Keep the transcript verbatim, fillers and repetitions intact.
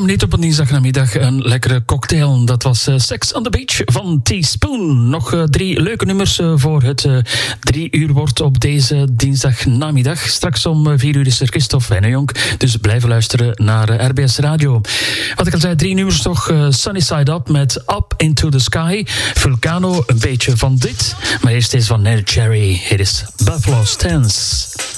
waarom niet op een dinsdagnamiddag een lekkere cocktail? Dat was uh, Sex on the Beach van Teaspoon. Nog uh, drie leuke nummers uh, voor het uh, drie uur wordt op deze dinsdagnamiddag. Straks om uh, vier uur is er Christophe Wennejonk. Dus blijven luisteren naar uh, R B S Radio. Wat ik al zei, drie nummers toch. Uh, Sunny Side Up met Up Into the Sky. Vulcano, een beetje van dit. Maar eerst deze van Nell Cherry. Hier is Buffalo Stance.